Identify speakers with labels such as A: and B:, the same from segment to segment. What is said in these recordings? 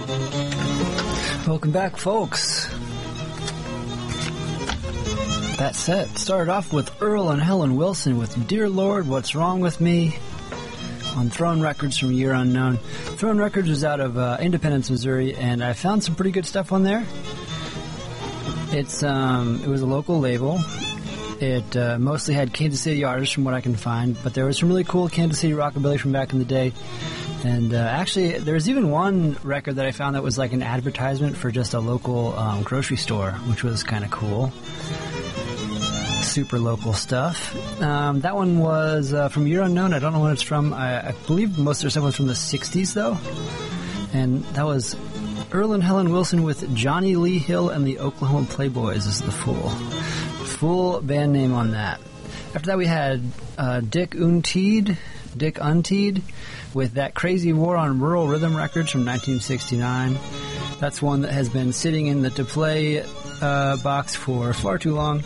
A: Welcome back, folks. That set started off with Earl and Helen Wilson with Dear Lord, What's Wrong With Me on Throne Records from Year Unknown. Throne Records was out of Independence, Missouri, and I found some pretty good stuff on there. It was a local label. It mostly had Kansas City artists from what I can find, but there was some really cool Kansas City rockabilly from back in the day. And actually, there was even one record that I found that was like an advertisement for just a local grocery store, which was kind of cool. Super local stuff. That one was from Year Unknown. I don't know when it's from. I believe most of their stuff was from the 60s, though. And that was Earl and Helen Wilson with Johnny Lee Hill and the Oklahoma Playboys is the full band name on that. After that, we had Dick Untied with That Crazy War on Rural Rhythm Records from 1969. That's one that has been sitting in the to play box for far too long.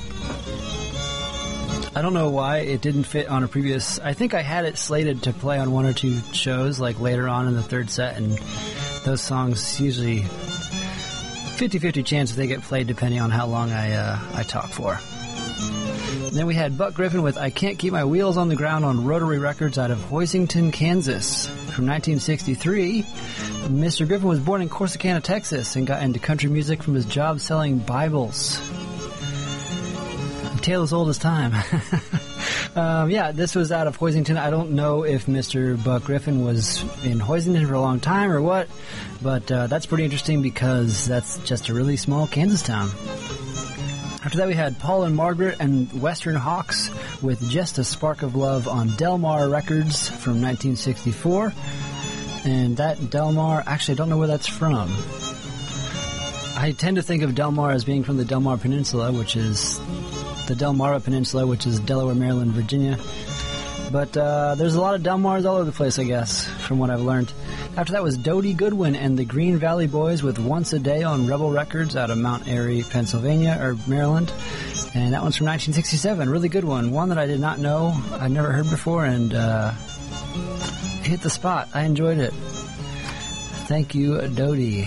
A: I don't know why it didn't fit on a previous... I think I had it slated to play on one or two shows, like later on in the third set, and those songs usually 50-50 chance if they get played depending on how long I talk for. And then we had Buck Griffin with I Can't Keep My Wheels on the Ground on Rotary Records out of Hoisington, Kansas from 1963. Mr. Griffin was born in Corsicana, Texas, and got into country music from his job selling Bibles. A tale as old as time. Yeah, this was out of Hoisington. I don't know if Mr. Buck Griffin was in Hoisington for a long time or what, but that's pretty interesting because that's just a really small Kansas town. After that, we had Paul and Margaret and Western Hawks with Just a Spark of Love on Delmar Records from 1964. And that Delmar, actually, I don't know where that's from. I tend to think of Delmar as being from the Delmar Peninsula, which is the Delmarva Peninsula, which is Delaware, Maryland, Virginia. But there's a lot of Delmars all over the place, I guess, from what I've learned. After that was Dodie Goodwin and the Green Valley Boys with Once a Day on Rebel Records out of Mount Airy, Pennsylvania, or Maryland. And that one's from 1967. Really good one. One that I did not know, I'd never heard before, and hit the spot. I enjoyed it. Thank you, Dodie.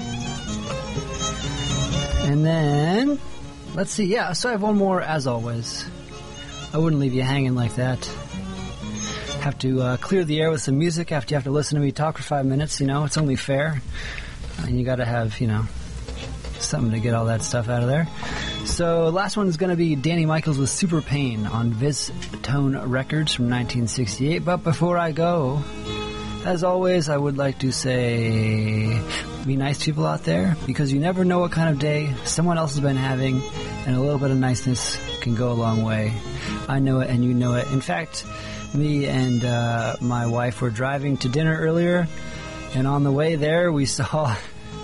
A: And then, let's see. Yeah, so I have one more, as always. I wouldn't leave you hanging like that. Have to clear the air with some music after you have to listen to me talk for 5 minutes, you know, it's only fair. And you gotta have, you know, something to get all that stuff out of there. So last one is going to be Danny Michaels with Super Pain on VizTone Records from 1968. But before I go, as always, I would like to say, be nice to people out there, because you never know what kind of day someone else has been having, and a little bit of niceness can go a long way. I know it and you know it. In fact, me and my wife were driving to dinner earlier, and on the way there we saw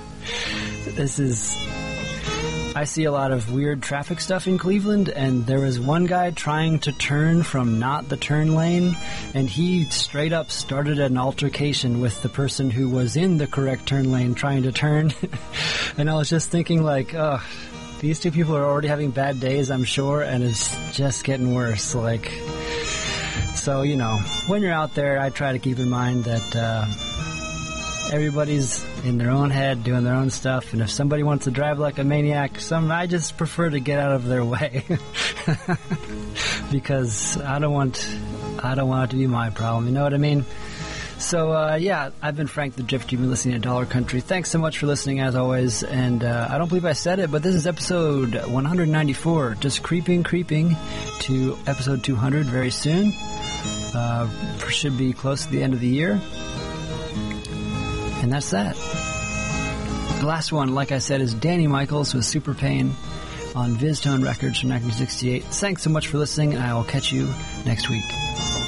A: I see a lot of weird traffic stuff in Cleveland, and there was one guy trying to turn from not the turn lane, and he straight up started an altercation with the person who was in the correct turn lane trying to turn. And I was just thinking, like, oh, these two people are already having bad days, I'm sure, and it's just getting worse. Like, so, you know, when you're out there, I try to keep in mind that everybody's in their own head doing their own stuff, and if somebody wants to drive like a maniac, I just prefer to get out of their way. Because I don't want it to be my problem, you know what I mean? So, yeah, I've been Frank the Drifter. You've been listening to Dollar Country. Thanks so much for listening, as always. And I don't believe I said it, but this is episode 194. Just creeping to episode 200 very soon. Should be close to the end of the year. And that's that. The last one, like I said, is Danny Michaels with Super Pain on VizTone Records from 1968. Thanks so much for listening, and I will catch you next week.